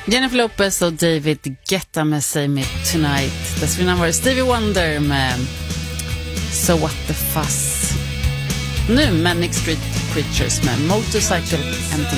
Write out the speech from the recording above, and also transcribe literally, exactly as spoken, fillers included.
Jennifer Lopez och David Guetta med Say Me Tonight. Dessförinnan var det Stevie Wonder med So What The Fuss. Nu Manic Street Preachers med Motorcycle M T